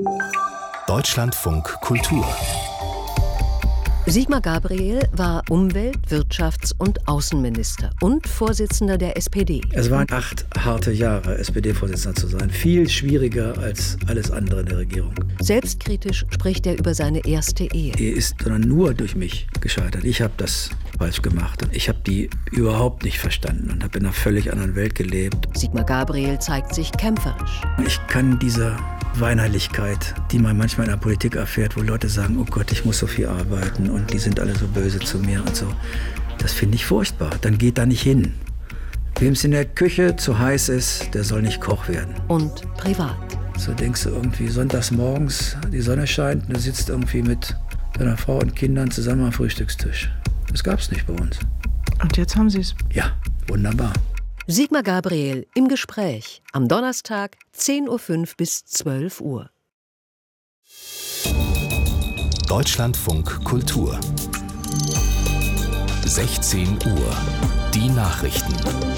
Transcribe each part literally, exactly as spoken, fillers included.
Deutschlandfunk Kultur. Sigmar Gabriel war Umwelt-, Wirtschafts- und Außenminister und Vorsitzender der S P D. Es waren acht harte Jahre, S P D-Vorsitzender zu sein. Viel schwieriger als alles andere in der Regierung. Selbstkritisch spricht er über seine erste Ehe. Die ist sondern nur durch mich gescheitert. Ich habe das falsch gemacht. Ich habe die überhaupt nicht verstanden und habe in einer völlig anderen Welt gelebt. Sigmar Gabriel zeigt sich kämpferisch. Ich kann dieser Weinerlichkeit, die man manchmal in der Politik erfährt, wo Leute sagen, oh Gott, ich muss so viel arbeiten und die sind alle so böse zu mir und so. Das finde ich furchtbar. Dann geht da nicht hin. Wem es in der Küche zu heiß ist, der soll nicht Koch werden. Und privat. So denkst du irgendwie sonntags morgens, die Sonne scheint und du sitzt irgendwie mit deiner Frau und Kindern zusammen am Frühstückstisch. Das gab's nicht bei uns. Und jetzt haben Sie es? Ja, wunderbar. Sigmar Gabriel im Gespräch am Donnerstag zehn Uhr fünf bis zwölf Uhr. Deutschlandfunk Kultur. sechzehn Uhr. Die Nachrichten.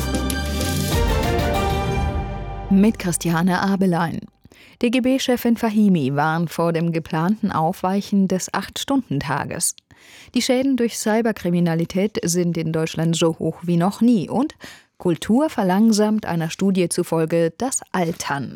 Mit Christiane Abelein. D G B-Chefin Fahimi warnt vor dem geplanten Aufweichen des Acht-Stunden-Tages. Die Schäden durch Cyberkriminalität sind in Deutschland so hoch wie noch nie und Kultur verlangsamt einer Studie zufolge das Altern.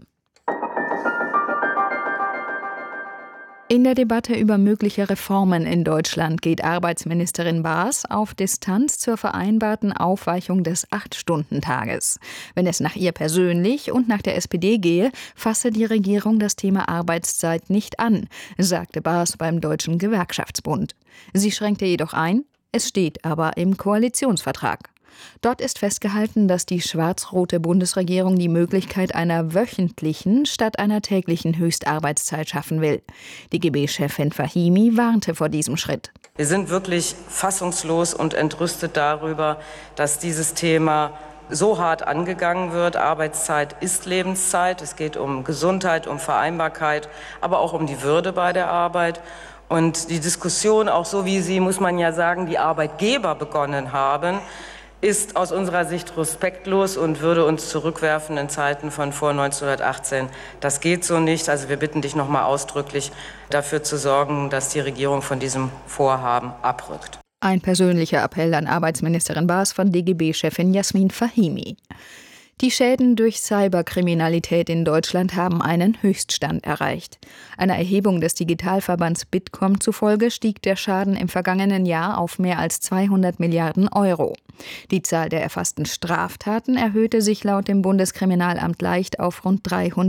In der Debatte über mögliche Reformen in Deutschland geht Arbeitsministerin Baas auf Distanz zur vereinbarten Aufweichung des Acht-Stunden-Tages. Wenn es nach ihr persönlich und nach der S P D gehe, fasse die Regierung das Thema Arbeitszeit nicht an, sagte Baas beim Deutschen Gewerkschaftsbund. Sie schränkte jedoch ein, es steht aber im Koalitionsvertrag. Dort ist festgehalten, dass die schwarz-rote Bundesregierung die Möglichkeit einer wöchentlichen statt einer täglichen Höchstarbeitszeit schaffen will. Die G B-Chefin Fahimi warnte vor diesem Schritt. Wir sind wirklich fassungslos und entrüstet darüber, dass dieses Thema so hart angegangen wird. Arbeitszeit ist Lebenszeit. Es geht um Gesundheit, um Vereinbarkeit, aber auch um die Würde bei der Arbeit. Und die Diskussion, auch so wie sie, muss man ja sagen, die Arbeitgeber begonnen haben, ist aus unserer Sicht respektlos und würde uns zurückwerfen in Zeiten von vor neunzehnhundertachtzehn. Das geht so nicht. Also wir bitten dich noch mal ausdrücklich dafür zu sorgen, dass die Regierung von diesem Vorhaben abrückt. Ein persönlicher Appell an Arbeitsministerin Baas von D G B-Chefin Jasmin Fahimi. Die Schäden durch Cyberkriminalität in Deutschland haben einen Höchststand erreicht. Einer Erhebung des Digitalverbands Bitkom zufolge stieg der Schaden im vergangenen Jahr auf mehr als zweihundert Milliarden Euro. Die Zahl der erfassten Straftaten erhöhte sich laut dem Bundeskriminalamt leicht auf rund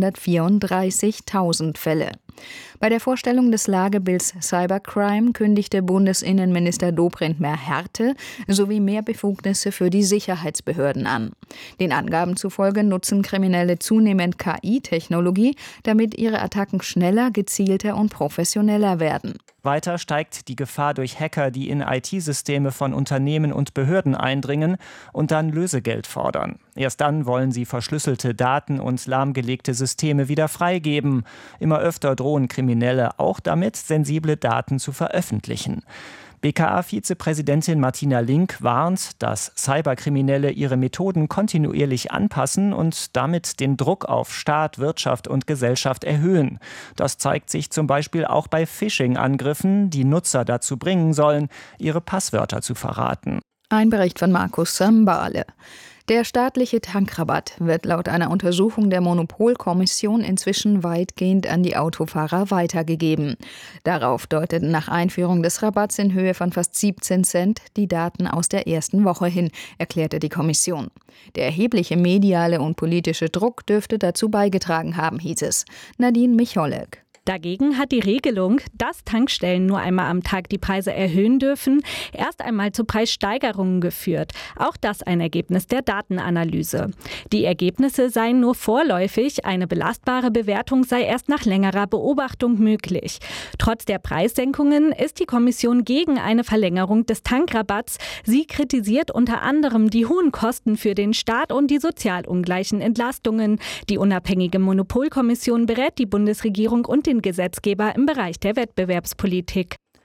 dreihundertvierunddreißigtausend Fälle. Bei der Vorstellung des Lagebilds Cybercrime kündigte Bundesinnenminister Dobrindt mehr Härte sowie mehr Befugnisse für die Sicherheitsbehörden an. Den Angaben zufolge nutzen Kriminelle zunehmend K I-Technologie, damit ihre Attacken schneller, gezielter und professioneller werden. Weiter steigt die Gefahr durch Hacker, die in I T-Systeme von Unternehmen und Behörden eindringen und dann Lösegeld fordern. Erst dann wollen sie verschlüsselte Daten und lahmgelegte Systeme wieder freigeben. Immer öfter drohen Kriminelle auch damit, sensible Daten zu veröffentlichen. B K A-Vizepräsidentin Martina Link warnt, dass Cyberkriminelle ihre Methoden kontinuierlich anpassen und damit den Druck auf Staat, Wirtschaft und Gesellschaft erhöhen. Das zeigt sich zum Beispiel auch bei Phishing-Angriffen, die Nutzer dazu bringen sollen, ihre Passwörter zu verraten. Ein Bericht von Markus Sambale. Der staatliche Tankrabatt wird laut einer Untersuchung der Monopolkommission inzwischen weitgehend an die Autofahrer weitergegeben. Darauf deuteten nach Einführung des Rabatts in Höhe von fast siebzehn Cent die Daten aus der ersten Woche hin, erklärte die Kommission. Der erhebliche mediale und politische Druck dürfte dazu beigetragen haben, hieß es. Nadine Micholek. Dagegen hat die Regelung, dass Tankstellen nur einmal am Tag die Preise erhöhen dürfen, erst einmal zu Preissteigerungen geführt. Auch das ein Ergebnis der Datenanalyse. Die Ergebnisse seien nur vorläufig, eine belastbare Bewertung sei erst nach längerer Beobachtung möglich. Trotz der Preissenkungen ist die Kommission gegen eine Verlängerung des Tankrabatts. Sie kritisiert unter anderem die hohen Kosten für den Staat und die sozial ungleichen Entlastungen. Die unabhängige Monopolkommission berät die Bundesregierung und den Gesetzgeber im Bereich der Wettbewerbspolitik.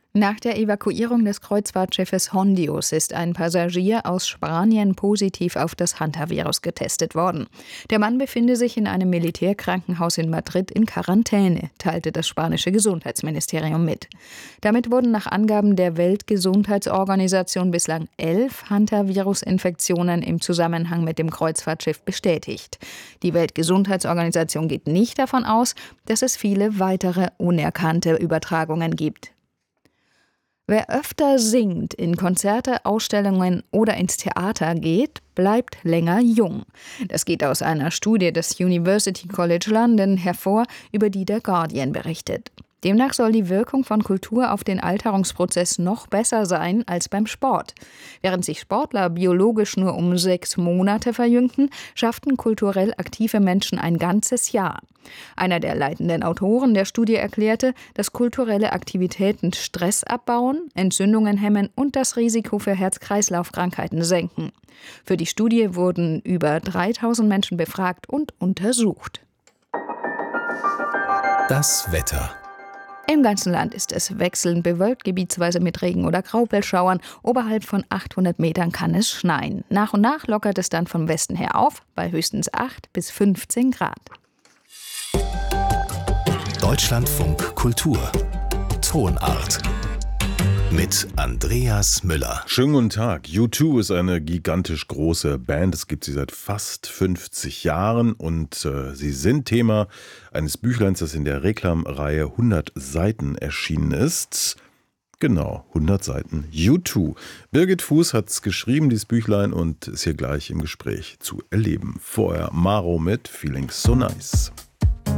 Nach der Evakuierung des Kreuzfahrtschiffes Hondius ist ein Passagier aus Spanien positiv auf das Hantavirus getestet worden. Der Mann befinde sich in einem Militärkrankenhaus in Madrid in Quarantäne, teilte das spanische Gesundheitsministerium mit. Damit wurden nach Angaben der Weltgesundheitsorganisation bislang elf Hantavirus-Infektionen im Zusammenhang mit dem Kreuzfahrtschiff bestätigt. Die Weltgesundheitsorganisation geht nicht davon aus, dass es viele weitere unerkannte Übertragungen gibt. Wer öfter singt, in Konzerte, Ausstellungen oder ins Theater geht, bleibt länger jung. Das geht aus einer Studie des University College London hervor, über die der Guardian berichtet. Demnach soll die Wirkung von Kultur auf den Alterungsprozess noch besser sein als beim Sport. Während sich Sportler biologisch nur um sechs Monate verjüngten, schafften kulturell aktive Menschen ein ganzes Jahr. Einer der leitenden Autoren der Studie erklärte, dass kulturelle Aktivitäten Stress abbauen, Entzündungen hemmen und das Risiko für Herz-Kreislauf-Krankheiten senken. Für die Studie wurden über dreitausend Menschen befragt und untersucht. Das Wetter. Im ganzen Land ist es wechselnd bewölkt, gebietsweise mit Regen- oder Graupelschauern. Oberhalb von achthundert Metern kann es schneien. Nach und nach lockert es dann vom Westen her auf, bei höchstens acht bis fünfzehn Grad. Deutschlandfunk Kultur. Tonart. Mit Andreas Müller. Schönen guten Tag. U zwei ist eine gigantisch große Band. Es gibt sie seit fast fünfzig Jahren und äh, sie sind Thema eines Büchleins, das in der Reklamreihe hundert Seiten erschienen ist. Genau, hundert Seiten. U zwei. Birgit Fuß hat es geschrieben, dieses Büchlein, und ist hier gleich im Gespräch zu erleben. Vorher Maro mit Feeling So Nice.